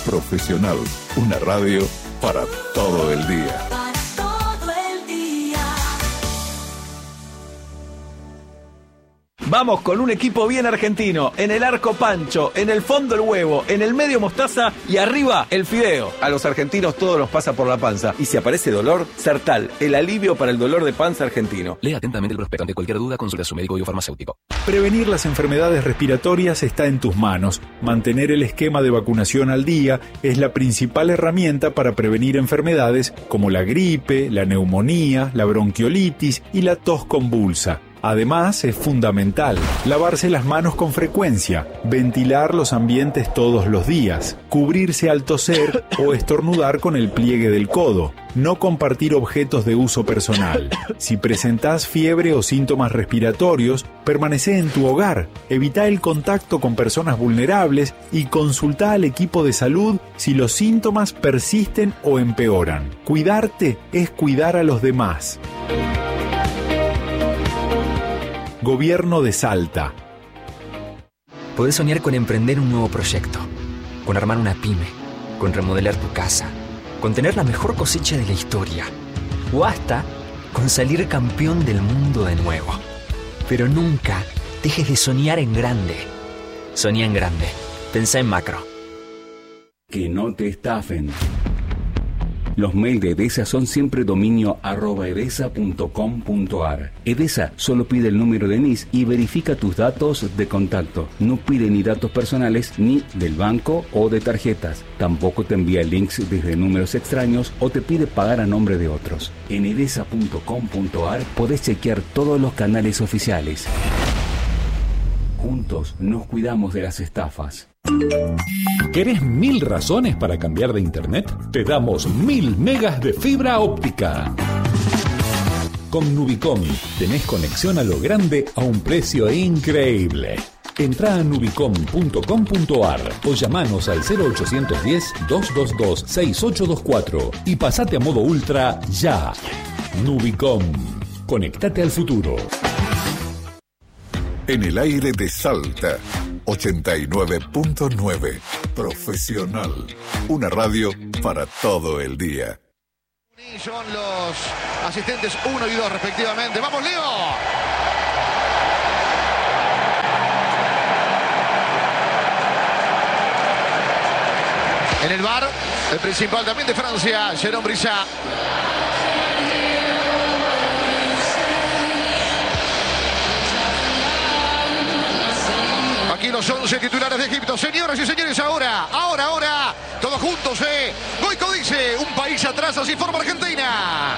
Profesional, una radio para todo el día. Vamos con un equipo bien argentino. En el arco Pancho, en el fondo el huevo, en el medio mostaza y arriba el fideo. A los argentinos todo nos pasa por la panza. Y si aparece dolor, Sertal, el alivio para el dolor de panza argentino. Lea atentamente el prospecto. Ante cualquier duda, consulte a su médico o farmacéutico. Prevenir las enfermedades respiratorias está en tus manos. Mantener el esquema de vacunación al día es la principal herramienta para prevenir enfermedades como la gripe, la neumonía, la bronquiolitis y la tos convulsa. Además, es fundamental lavarse las manos con frecuencia, ventilar los ambientes todos los días, cubrirse al toser o estornudar con el pliegue del codo, no compartir objetos de uso personal. Si presentás fiebre o síntomas respiratorios, permanecé en tu hogar, evita el contacto con personas vulnerables y consulta al equipo de salud si los síntomas persisten o empeoran. Cuidarte es cuidar a los demás. Gobierno de Salta. Podés soñar con emprender un nuevo proyecto, con armar una pyme, con remodelar tu casa, con tener la mejor cosecha de la historia, o hasta con salir campeón del mundo de nuevo. Pero nunca dejes de soñar en grande. Soñá en grande. Pensá en macro. Que no te estafen. Los mails de Edesa son siempre dominio @edesa.com.ar. Edesa solo pide el número de NIS y verifica tus datos de contacto. No pide ni datos personales ni del banco o de tarjetas. Tampoco te envía links desde números extraños o te pide pagar a nombre de otros. En edesa.com.ar podés chequear todos los canales oficiales. Juntos nos cuidamos de las estafas. ¿Querés 1000 razones para cambiar de internet? Te damos 1000 megas de fibra óptica. Con Nubicom tenés conexión a lo grande a un precio increíble. Entrá a nubicom.com.ar o llamanos al 0810-222-6824 y pasate a modo ultra ya. Nubicom. Conectate al futuro. En el aire de Salta, 89.9. Profesional. Una radio para todo el día. Son los asistentes 1 y 2 respectivamente. ¡Vamos, Leo! En el bar, el principal también de Francia, Jérôme Brissat. Aquí los 11 titulares de Egipto. Señoras y señores, ahora, todos juntos, Goico dice, un país atrás, así forma Argentina.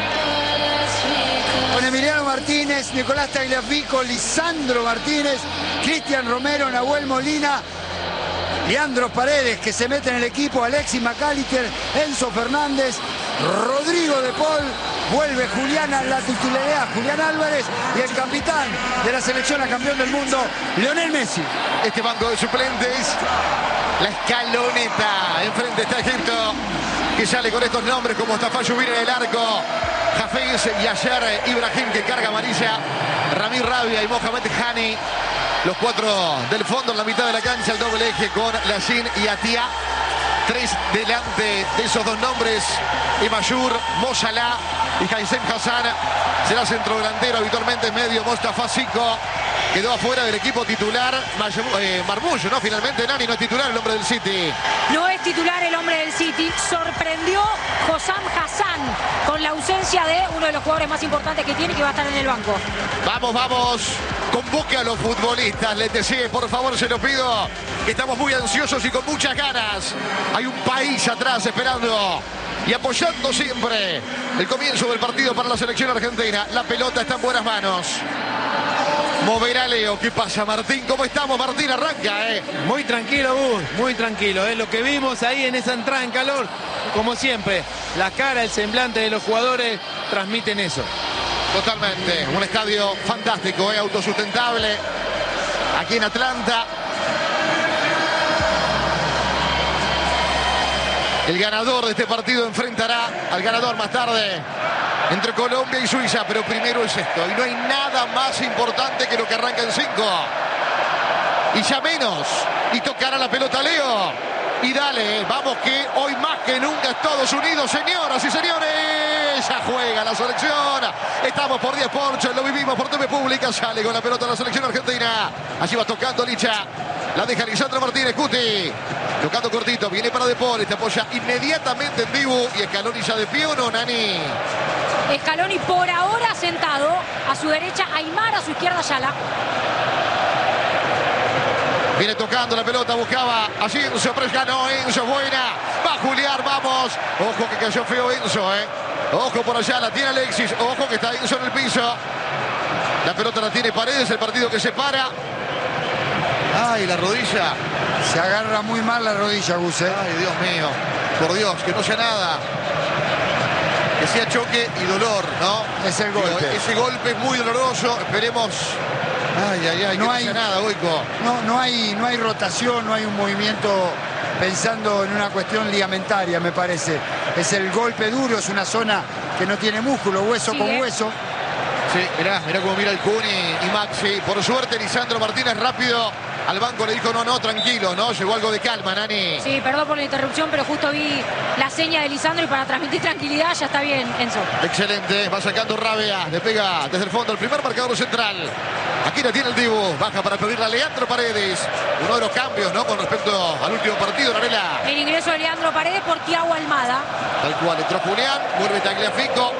Con Emiliano Martínez, Nicolás Tagliafico, Lisandro Martínez, Cristian Romero, Nahuel Molina, Leandro Paredes, que se mete en el equipo, Alexis McAllister, Enzo Fernández, Rodrigo de Paul, vuelve Julián a la titularidad, Julián Álvarez, y el capitán de la selección a campeón del mundo, Lionel Messi. Este banco de suplentes, la escaloneta, enfrente está Egipto, que sale con estos nombres como Mustafa Yubir en el arco, Hafez y ayer Ibrahim, que carga amarilla, Ramir Rabia y Mohamed Hani. Los cuatro del fondo en la mitad de la cancha, el doble eje con Lacín y Atia. Tres delante de esos dos nombres, Imayur, Mo Salah y Haysem Hassan. Será centrodelantero, habitualmente medio Mostafa Zico. Quedó afuera del equipo titular Marmullo, ¿no? Finalmente Nani no es titular el hombre del City. No es titular el hombre del City. Sorprendió Hossam Hassan con la ausencia de uno de los jugadores más importantes que tiene, que va a estar en el banco. Vamos. Convoque a los futbolistas, Letessier, por favor, se lo pido. Estamos muy ansiosos y con muchas ganas. Hay un país atrás esperando y apoyando siempre el comienzo del partido para la selección argentina. La pelota está en buenas manos. Moverá Leo. ¿Qué pasa, Martín? ¿Cómo estamos, Martín? Arranca, Muy tranquilo, Gus, muy tranquilo. Lo que vimos ahí en esa entrada en calor, como siempre, la cara, el semblante de los jugadores transmiten eso. Totalmente. Un estadio fantástico, autosustentable. Aquí en Atlanta. El ganador de este partido enfrentará al ganador más tarde entre Colombia y Suiza, pero primero es esto. Y no hay nada más importante que lo que arranca en 5. Y ya menos. Y tocará la pelota Leo. Y dale, vamos que hoy más que nunca Estados Unidos, señoras y señores, ya juega la selección. Estamos por 10 Porsche, lo vivimos por TV Pública, sale con la pelota la selección argentina. Allí va tocando Licha, la deja Lisandro Martínez, Cuti. Tocando cortito, viene para De Paul, este apoya inmediatamente en Dibu. Y Scaloni ya de pie, ¿o no, Nani? Scaloni por ahora sentado, a su derecha Aimar, a su izquierda Ayala. Viene tocando la pelota, buscaba a Enzo, pero ganó Enzo, buena. Va a Julián, vamos. Ojo que cayó feo Enzo, Ojo por allá, la tiene Alexis. Ojo que está Enzo en el piso. La pelota la tiene Paredes, el partido que se para. Ay, la rodilla. Se agarra muy mal la rodilla, Gus. Ay, Dios mío. Por Dios, que no sea nada. Que sea choque y dolor, ¿no? Es el golpe. Ese golpe es muy doloroso. Esperemos. Ay, ay, ay, no hay nada, Goico. No hay rotación, no hay un movimiento pensando en una cuestión ligamentaria, me parece. Es el golpe duro, es una zona que no tiene músculo, hueso con hueso. Sí, mirá cómo mira el Cuni y Maxi. Por suerte, Lisandro Martínez rápido al banco le dijo, no, tranquilo, ¿no? Llegó algo de calma, Nani. Sí, perdón por la interrupción, pero justo vi la seña de Lisandro y para transmitir tranquilidad ya está bien, Enzo. Excelente, va sacando Rabea, le pega desde el fondo el primer marcador central. Aquí la tiene el Dibu, baja para pedirle a Leandro Paredes. Uno de los cambios, ¿no? Con respecto al último partido, Narela. El ingreso de Leandro Paredes por Thiago Almada. Tal cual, entró Julián, vuelve Tagliafico.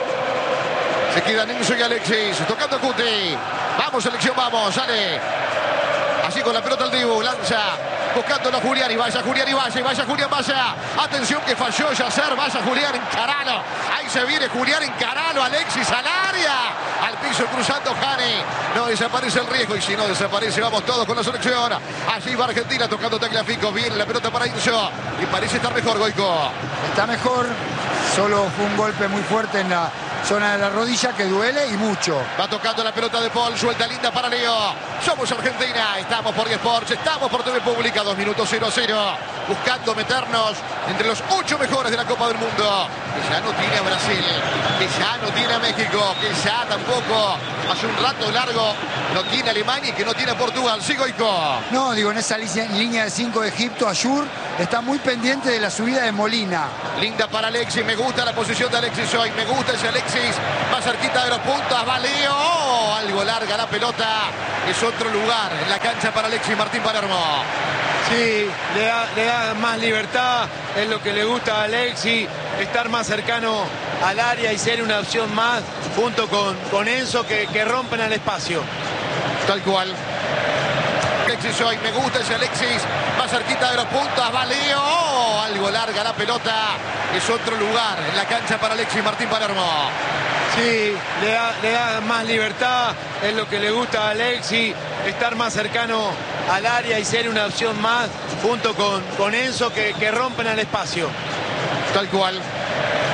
Se quedan Enzo y Alexis, tocando Cuti. Vamos, selección, vamos, sale. Así con la pelota el Dibu, lanza, buscándolo a Julián y vaya Julián y vaya Julián, vaya. Atención que falló Yacer, vaya Julián, encaralo. Ahí se viene Julián, encaralo, Alexis al área. Al piso cruzando Jani. No desaparece el riesgo y si no desaparece vamos todos con la selección. Allí va Argentina tocando Tagliafico, viene la pelota para Enzo. Y parece estar mejor, Goico. Está mejor, solo fue un golpe muy fuerte en la zona de la rodilla que duele y mucho. Va tocando la pelota de Paul, suelta linda para Leo. Somos Argentina, estamos por eSports, estamos por TV Pública, 2 minutos 0-0. Buscando meternos entre los 8 mejores de la Copa del Mundo. Que ya no tiene a Brasil, que ya no tiene a México, que ya tampoco hace un rato largo no tiene a Alemania y que no tiene a Portugal. Sí, Goico. No, digo, en esa línea de 5 de Egipto, Ayur está muy pendiente de la subida de Molina. Linda para Alexis, me gusta la posición de Alexis hoy, me gusta ese Alexis, más cerquita de los puntos, va Leo, algo larga la pelota, es otro lugar en la cancha para Alexis Martín Palermo. Sí, le da más libertad, es lo que le gusta a Alexis, estar más cercano al área y ser una opción más, junto con Enzo que rompen al espacio. Tal cual. Alexis hoy, me gusta ese Alexis, más cerquita de los puntos, va Leo, algo larga la pelota, es otro lugar en la cancha para Alexis Martín Palermo. Sí, le da más libertad, es lo que le gusta a Alexis, estar más cercano al área y ser una opción más, junto con Enzo que rompen al espacio. Tal cual.